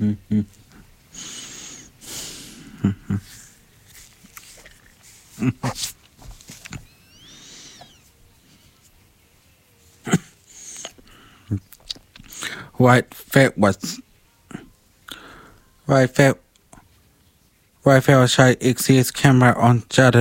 White fat was White fat White fat was trying to exit his camera on Jada